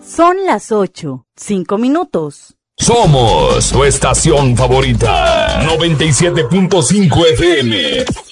Son las 8:05. Somos tu estación favorita, 97.5 FM.